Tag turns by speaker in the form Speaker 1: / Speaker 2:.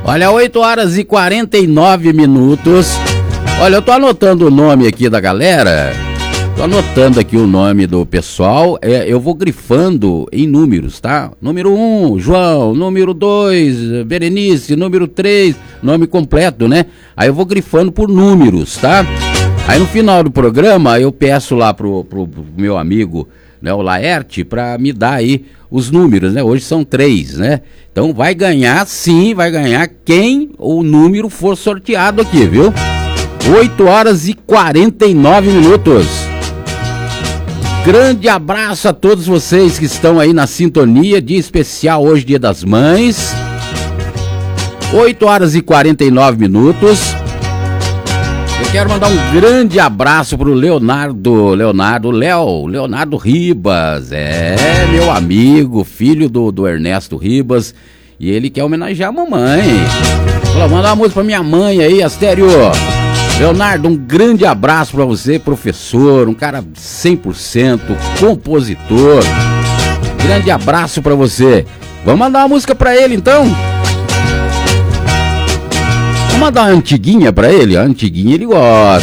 Speaker 1: Olha, 8 horas e 49 minutos. Olha, eu tô anotando o nome aqui da galera. Tô anotando aqui o nome do pessoal. Eu vou grifando em números, tá? Número 1, João. Número 2, Berenice. Número 3, nome completo, né? Aí eu vou grifando por números, tá? Aí no final do programa eu peço lá pro meu amigo, né, o Laerte, pra me dar aí os números, né? Hoje são 3, né? Então vai ganhar, sim, vai ganhar quem o número for sorteado aqui, viu? 8 horas e 49 minutos. Grande abraço a todos vocês que estão aí na sintonia, dia especial hoje, Dia das Mães. 8 horas e 49 minutos. Eu quero mandar um grande abraço pro Leonardo Ribas, meu amigo, filho do Ernesto Ribas, e ele quer homenagear a mamãe. Falou, manda uma música pra minha mãe aí, Astério. Leonardo, um grande abraço pra você, professor, um cara 100%, compositor. Grande abraço pra você. Vamos mandar uma música pra ele então? Vamos mandar uma antiguinha pra ele? A antiguinha ele gosta.